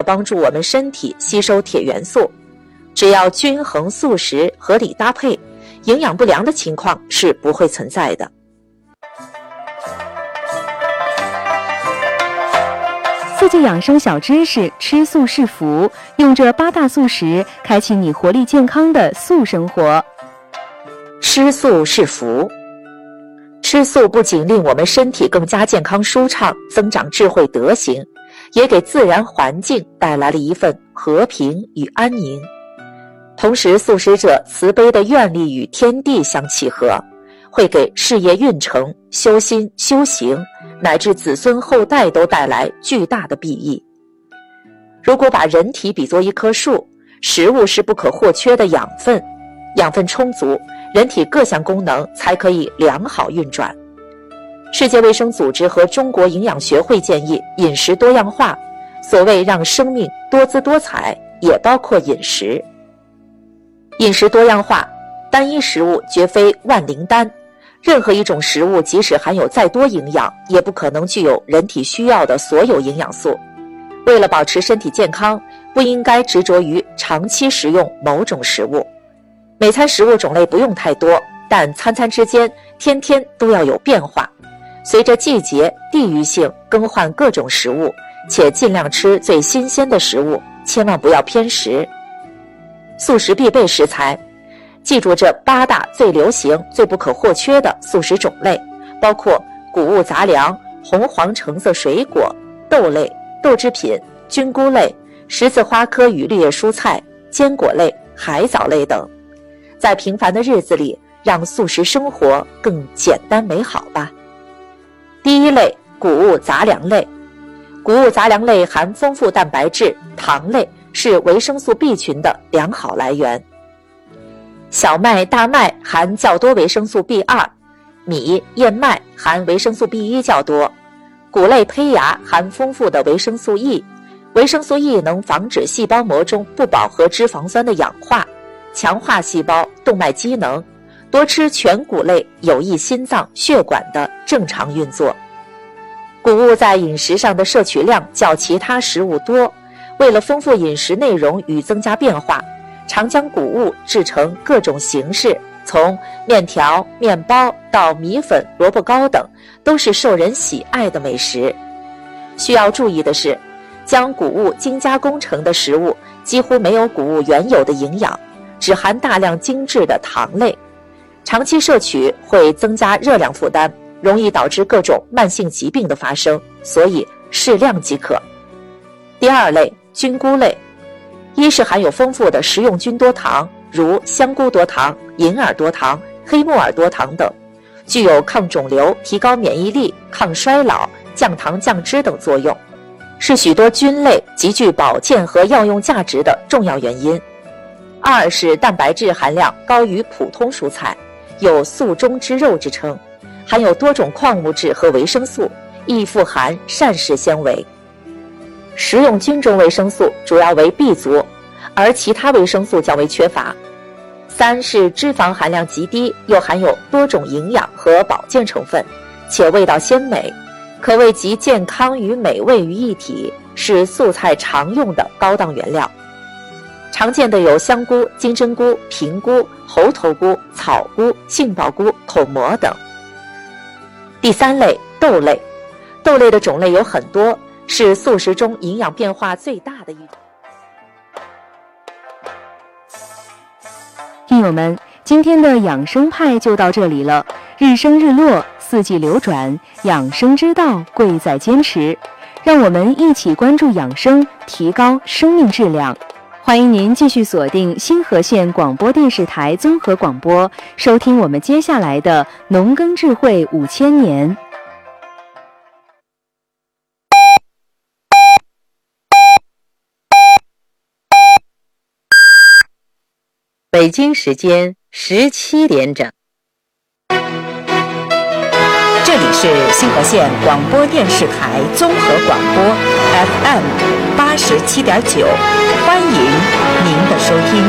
帮助我们身体吸收铁元素。只要均衡素食合理搭配，营养不良的情况是不会存在的。 4季养生小知识，吃素是福，用这8大素食，开启你活力健康的素生活。 吃素是福。吃素不仅令我们身体更加健康舒畅，增长智慧德行，也给自然环境带来了一份和平与安宁。同时，素食者慈悲的愿力与天地相契合，会给事业运程、修心、修行乃至子孙后代都带来巨大的裨益。如果把人体比作一棵树，食物是不可或缺的养分，养分充足，人体各项功能才可以良好运转。世界卫生组织和中国营养学会建议饮食多样化，所谓让生命多姿多彩，也包括饮食。饮食多样化，单一食物绝非万灵丹，任何一种食物即使含有再多营养，也不可能具有人体需要的所有营养素。为了保持身体健康，不应该执着于长期食用某种食物。每餐食物种类不用太多，但餐餐之间天天都要有变化，随着季节、地域性更换各种食物，且尽量吃最新鲜的食物，千万不要偏食。素食必备食材，记住这8大最流行、最不可或缺的素食种类，包括谷物杂粮、红黄橙色水果、豆类、豆制品、菌菇类、十字花科与绿叶蔬菜、坚果类、海藻类等。在平凡的日子里，让素食生活更简单美好吧。第一类，谷物杂粮类。谷物杂粮类含丰富蛋白质、糖类，是维生素 B 群的良好来源。小麦、大麦含较多维生素 B2， 米、燕麦含维生素 B1 较多，谷类胚芽含丰富的维生素 E， 维生素 E 能防止细胞膜中不饱和脂肪酸的氧化，强化细胞动脉机能，多吃全谷类有益心脏、血管的正常运作。谷物在饮食上的摄取量较其他食物多，为了丰富饮食内容与增加变化，常将谷物制成各种形式，从面条、面包到米粉、萝卜糕等，都是受人喜爱的美食。需要注意的是，将谷物精加工成的食物几乎没有谷物原有的营养，只含大量精致的糖类，长期摄取会增加热量负担，容易导致各种慢性疾病的发生，所以适量即可。第二类，菌菇类。一是含有丰富的食用菌多糖，如香菇多糖、银耳多糖、黑木耳多糖等，具有抗肿瘤、提高免疫力、抗衰老、降糖降脂等作用，是许多菌类极具保健和药用价值的重要原因。二是蛋白质含量高于普通蔬菜，有素中之肉之称，含有多种矿物质和维生素，亦富含膳食纤维。食用菌中维生素主要为 B 族，而其他维生素较为缺乏。三是脂肪含量极低，又含有多种营养和保健成分，且味道鲜美，可谓集健康与美味于一体，是素菜常用的高档原料。常见的有香菇、金针菇、平菇、猴头菇、草菇、杏鲍菇、口蘑等。第三类，豆类。豆类的种类有很多，是素食中营养变化最大的一种。 听友们，今天的养生派就到这里了。日升日落，四季流转，养生之道贵在坚持。让我们一起关注养生，提高生命质量。欢迎您继续锁定新河县广播电视台综合广播，收听我们接下来的农耕智慧5000年。 北京时间17点整， 这里是新河县广播电视台综合广播 FM87.9，欢迎您的收听。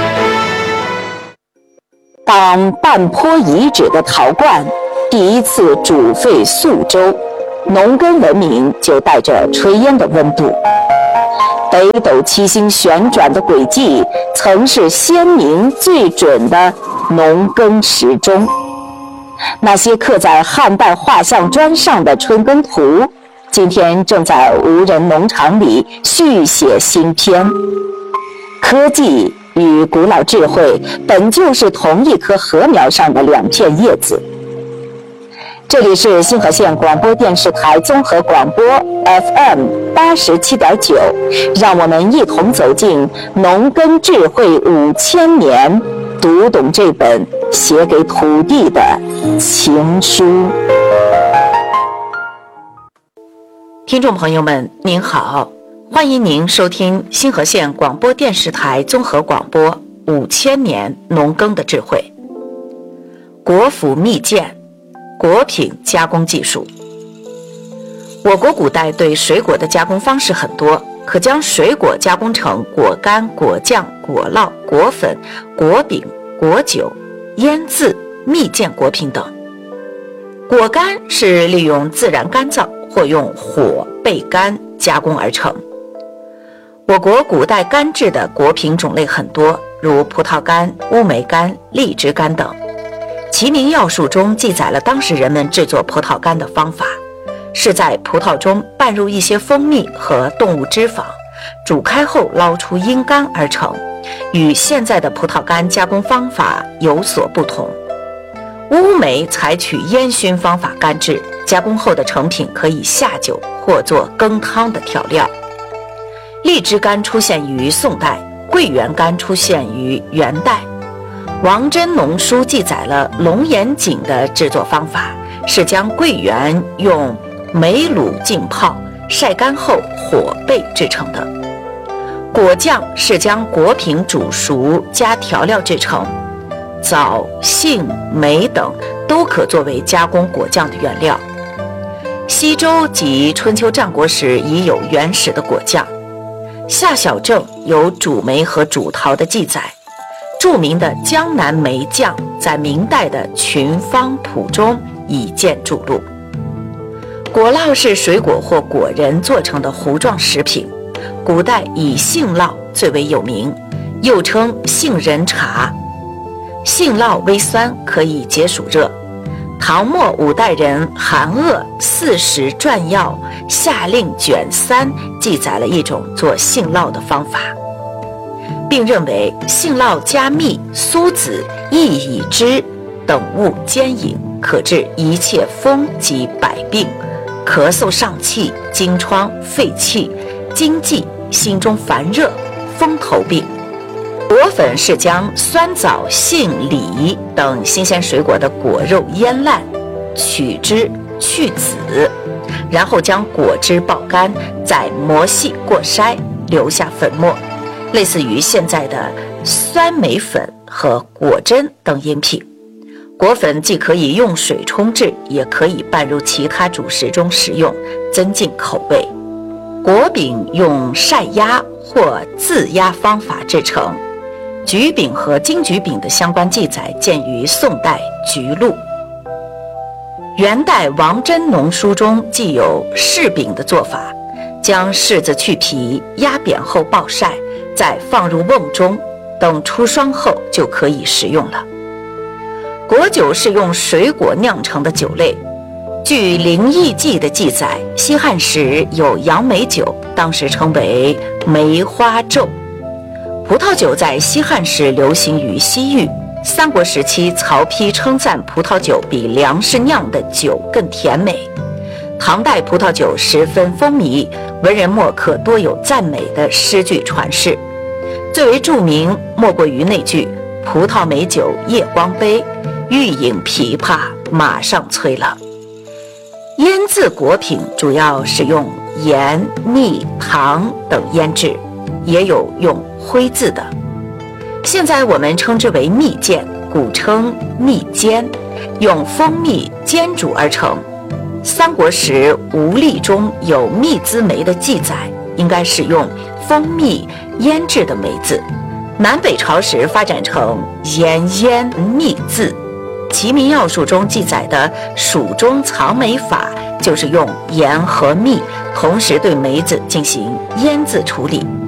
当半坡遗址的陶罐第一次煮沸素粥，农耕文明就带着炊烟的温度。 北斗七星旋转的轨迹曾是先民最准的农耕时钟。那些刻在汉代画像砖上的春耕图，今天正在无人农场里续写新篇。科技与古老智慧本就是同一棵禾苗上的两片叶子。这里是星河县广播电视台综合广播 FM87.9，让我们一同走进农耕智慧5000年，读懂这本写给土地的情书。 听众朋友们，您好，欢迎您收听星河县广播电视台综合广播5000年农耕的智慧。国府蜜饯，果品加工技术。我国古代对水果的加工方式很多，可将水果加工成果干、果酱、果酪、果粉、果饼、果酒、腌渍、蜜饯果品等。果干是利用自然干燥或用火焙干加工而成。我国古代干制的果品种类很多，如葡萄干、乌梅干、荔枝干等。齐民要术中记载了当时人们制作葡萄干的方法，是在葡萄中拌入一些蜂蜜和动物脂肪，煮开后捞出阴干而成，与现在的葡萄干加工方法有所不同。乌梅采取烟熏方法干制，加工后的成品可以下酒或做羹汤的调料。荔枝干出现于宋代，桂圆干出现于元代。王真农书记载了龙眼井的制作方法，是将桂圆用梅卤浸泡，晒干后火焙制成的。果酱是将果品煮熟加调料制成，枣、杏、梅等都可作为加工果酱的原料。西周及春秋战国时已有原始的果酱。夏小正有煮梅和煮桃的记载，著名的江南梅酱在明代的《群芳谱》中已见注录。果酪是水果或果仁做成的糊状食品，古代以杏酪最为有名，又称杏仁茶。杏酪微酸，可以解暑热。唐末5代人韩鄂《4时传要夏令卷3》记载了一种做杏酪的方法，并认为杏酪加蜜、苏子、薏苡汁等物煎饮，可治一切风及百病，咳嗽上气、惊疮、肺气、惊悸、心中烦热、风头病。果粉是将酸枣、杏、李等新鲜水果的果肉腌烂，取汁去籽，然后将果汁爆干，再磨细过筛，留下粉末，类似于现在的酸梅粉和果珍等饮品。果粉既可以用水冲制，也可以拌入其他主食中食用，增进口味。果饼用晒压或自压方法制成，橘饼和金桔饼的相关记载见于宋代《橘录》。元代王真农书中既有柿饼的做法，将柿子去皮，压扁后暴晒，再放入瓮中，等出霜后就可以食用了。果酒是用水果酿成的酒类，据《灵异记》的记载，西汉时有杨梅酒，当时称为梅花咒。葡萄酒在西汉时流行于西域，三国时期曹丕称赞葡萄酒比粮食酿的酒更甜美。唐代葡萄酒十分风靡，文人墨客多有赞美的诗句传世，最为著名莫过于那句葡萄美酒夜光杯，欲饮琵琶马上催了。腌渍果品主要是用盐、蜜、糖等腌制，也有用灰渍的。现在我们称之为蜜饯，古称蜜煎，用蜂蜜煎煮而成。三国时吴历中有蜜滋梅的记载，应该是用蜂蜜腌制的梅子。南北朝时发展成盐腌蜜渍。齐民要术中记载的蜀中藏梅法就是用盐和蜜同时对梅子进行腌渍处理。